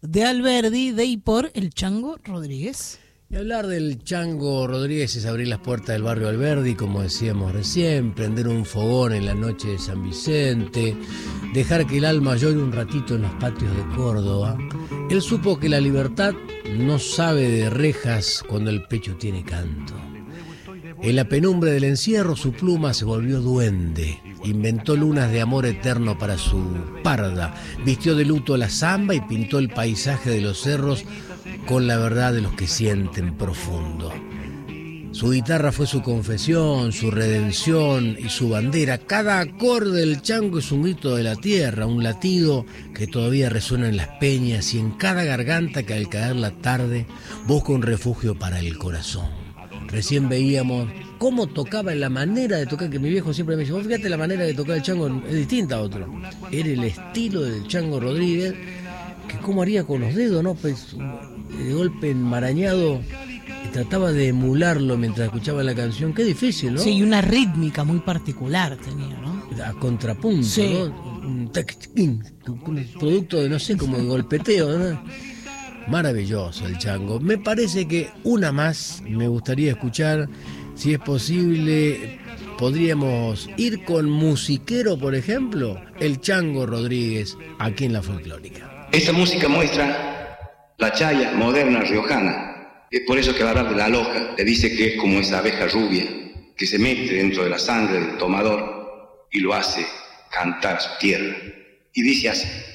de Alberdi, de y por el Chango Rodríguez. Y hablar del Chango Rodríguez es abrir las puertas del barrio Alberdi, como decíamos recién, prender un fogón en la noche de San Vicente, dejar que el alma llore un ratito en los patios de Córdoba. Él supo que la libertad no sabe de rejas cuando el pecho tiene canto. En la penumbre del encierro su pluma se volvió duende, inventó lunas de amor eterno para su parda, vistió de luto la zamba y pintó el paisaje de los cerros con la verdad de los que sienten profundo. Su guitarra fue su confesión, su redención y su bandera. Cada acorde del Chango es un grito de la tierra, un latido que todavía resuena en las peñas y en cada garganta que al caer la tarde busca un refugio para el corazón. Recién veíamos cómo tocaba, en la manera de tocar, que mi viejo siempre me dice, vos fíjate la manera de tocar el Chango es distinta a otro. Era el estilo del Chango Rodríguez, que cómo haría con los dedos, ¿no? Pues, de golpe enmarañado, y trataba de emularlo mientras escuchaba la canción. Qué difícil, ¿no? Sí, y una rítmica muy particular tenía, ¿no? A contrapunto, sí. ¿no? Un producto de, no sé, como de golpeteo, ¿no? Maravilloso el Chango. Me parece que una más me gustaría escuchar, si es posible. Podríamos ir con Musiquero, por ejemplo, el Chango Rodríguez, aquí en La Folclórica. Esta música muestra la chaya moderna riojana. Es por eso que al hablar de la loja le dice que es como esa abeja rubia que se mete dentro de la sangre del tomador y lo hace cantar su tierra. Y dice así.